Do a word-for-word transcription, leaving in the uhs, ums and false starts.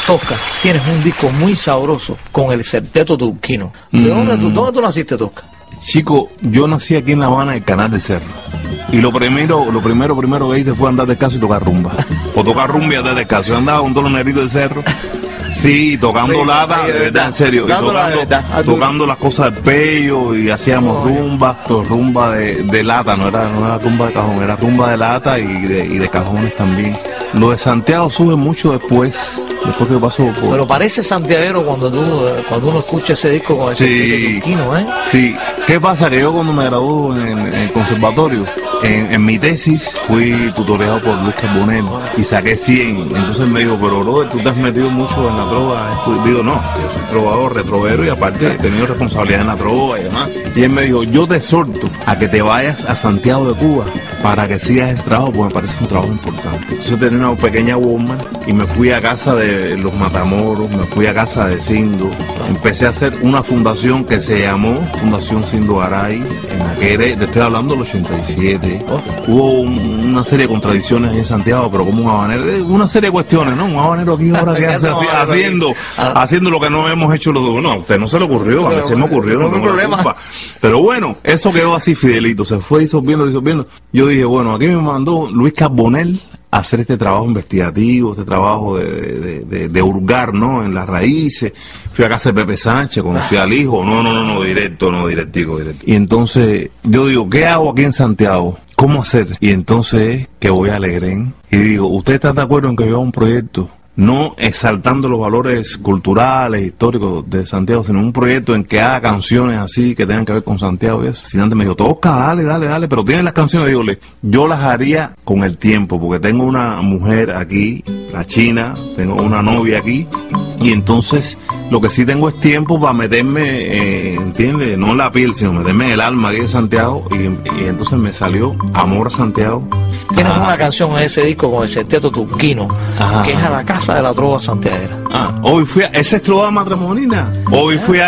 Tosca, tienes un disco muy sabroso con el Septeto Turquino. ¿De Mm. dónde, tú, dónde tú naciste, Tosca? Chico, yo nací aquí en La Habana, en el Canal de Cerro. Y lo primero, lo primero, primero que hice fue andar descalzo y tocar rumba. O tocar rumba y andar descalzo. Yo andaba con todos los negritos del cerro. Sí, tocando Sí, lata, sí, de verdad, en serio. Y dando la tocando, verdad a tu- tocando las cosas del pello y hacíamos Oh, rumba, to- rumba de, de lata, no era, no era rumba de cajón, era rumba de lata y de, y de cajones también. Lo de Santiago sube mucho después, después que pasó por... Pero parece santiaguero cuando tú, eh, cuando uno escucha ese disco con el Sí. Septeto Turquino, ¿eh? Sí, ¿qué pasa? Que yo cuando me gradué en, en el conservatorio, en, en mi tesis fui tutoreado por Luis Carbonell y saqué cien. Entonces me dijo, pero brother, tú te has metido mucho en la trova. Esto- Digo, no, yo soy trovador, retrovero y aparte he tenido responsabilidad en la trova y demás. Y él me dijo, yo te exhorto a que te vayas a Santiago de Cuba para que sigas ese trabajo, porque me parece un trabajo importante. Entonces tenía una pequeña woman y me fui a casa de los Matamoros, me fui a casa de Sindo. Empecé a hacer una fundación que se llamó Fundación Sindo Garay. En aquel, te estoy hablando del ochenta y siete. Oh. Hubo un- una serie de contradicciones en Santiago, pero como un habanero, eh, una serie de cuestiones, ¿no? Un habanero aquí ahora que hace así, haciendo, Ah. haciendo lo que no hemos hecho los dos. No, a usted no se le ocurrió, a mí se me ocurrió, No, no no hay tengo la problema. culpa. Pero bueno, eso quedó así fidelito, se fue disolviendo, disolviendo. Yo dije, bueno, aquí me mandó Luis Carbonell a hacer este trabajo investigativo, este trabajo de, de, de, de hurgar, ¿no? En las raíces. Fui a casa de Pepe Sánchez, conocí al hijo. No, no, no, no, directo, no, directico, directo. Y entonces yo digo, ¿qué hago aquí en Santiago? ¿Cómo hacer? Y entonces que voy a Alegrén y digo, ¿usted está de acuerdo en que yo haga un proyecto? No exaltando los valores culturales, históricos de Santiago, sino un proyecto en que haga canciones así que tengan que ver con Santiago y eso. Sinante me dijo, Tosca, dale, dale, dale, pero tienes las canciones, dígole, yo las haría con el tiempo, porque tengo una mujer aquí, la china, tengo una novia aquí, y entonces lo que sí tengo es tiempo para meterme, eh, ¿entiendes? No en la piel, sino meterme en el alma aquí de Santiago, y, y entonces me salió Amor a Santiago. Tienes Ah. una canción en ese disco con el Septeto Turquino, Ajá. que es A la Casa de la Trova Santiaguera. Ah, hoy fui a, esa es trova matrimonial. Hoy fui a